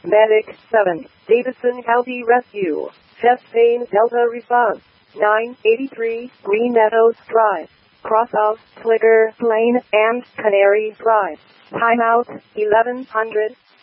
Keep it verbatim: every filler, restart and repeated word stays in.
Medic seven, Davidson County Rescue. Chest pain Delta response. nine eighty-three Green Meadows Drive. Cross of Twigger Lane and Canary Drive. Timeout eleven hundred.